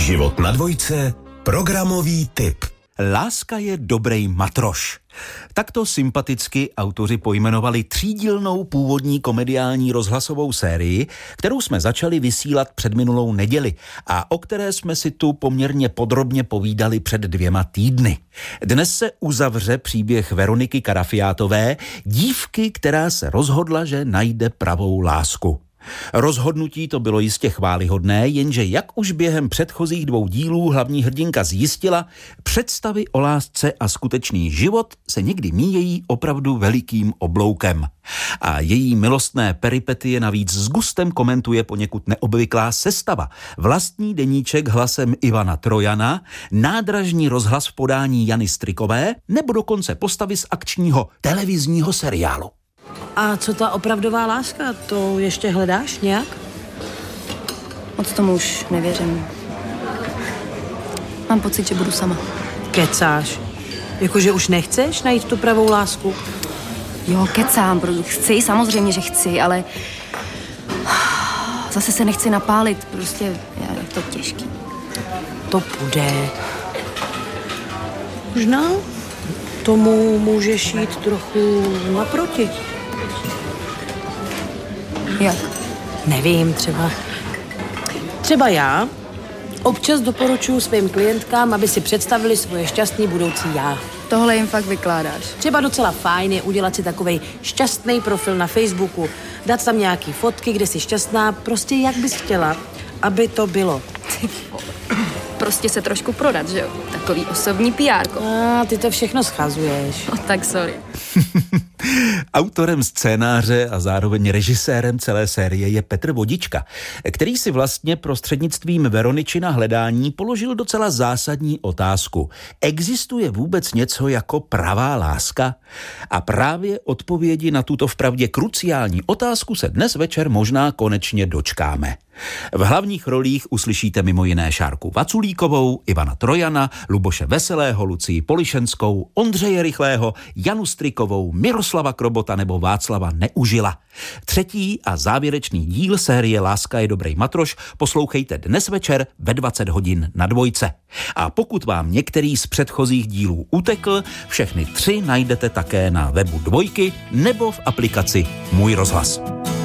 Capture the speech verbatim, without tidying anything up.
Život na dvojce, programový tip. Láska je dobrej matroš. Takto sympaticky autoři pojmenovali třídílnou původní komediální rozhlasovou sérii, kterou jsme začali vysílat před minulou neděli a o které jsme si tu poměrně podrobně povídali před dvěma týdny. Dnes se uzavře příběh Veroniky Karafiátové, dívky, která se rozhodla, že najde pravou lásku. Rozhodnutí to bylo jistě chvályhodné, jenže jak už během předchozích dvou dílů hlavní hrdinka zjistila, představy o lásce a skutečný život se někdy míjejí opravdu velikým obloukem. A její milostné peripetie navíc s gustem komentuje poněkud neobvyklá sestava. Vlastní deníček hlasem Ivana Trojana, nádražní rozhlas v podání Jany Strikové nebo dokonce postavy z akčního televizního seriálu. A co ta opravdová láska? To ještě hledáš nějak? Moc tomu už nevěřím. Mám pocit, že budu sama. Kecáš? Jakože už nechceš najít tu pravou lásku? Jo, kecám. Chci, samozřejmě, že chci, ale zase se nechci napálit. Prostě je to těžký. To půjde. Možná tomu můžeš jít trochu naproti. Jak? Nevím, třeba... Třeba já občas doporučuji svým klientkám, aby si představili svoje šťastný budoucí já. Tohle jim fakt vykládáš. Třeba docela fajn je udělat si takovej šťastný profil na Facebooku, dát tam nějaký fotky, kde jsi šťastná, prostě jak bys chtěla, aby to bylo. Prostě se trošku prodat, že jo? Takový osobní pé érko. A ty to všechno schazuješ. No tak sorry. Autorem scénáře a zároveň režisérem celé série je Petr Vodička, který si vlastně prostřednictvím Veroničina hledání položil docela zásadní otázku. Existuje vůbec něco jako pravá láska? A právě odpovědi na tuto vpravdě kruciální otázku se dnes večer možná konečně dočkáme. V hlavních rolích uslyšíte mimo jiné Šárku Vaculíkovou, Ivana Trojana, Luboše Veselého, Lucii Polišenskou, Ondřeje Rychlého, Janu Strikovou, Miroslava Krobota nebo Václava Neužila. Třetí a závěrečný díl série Láska je dobrej matroš poslouchejte dnes večer ve dvacet hodin na dvojce. A pokud vám některý z předchozích dílů utekl, všechny tři najdete také na webu Dvojky nebo v aplikaci Můj rozhlas.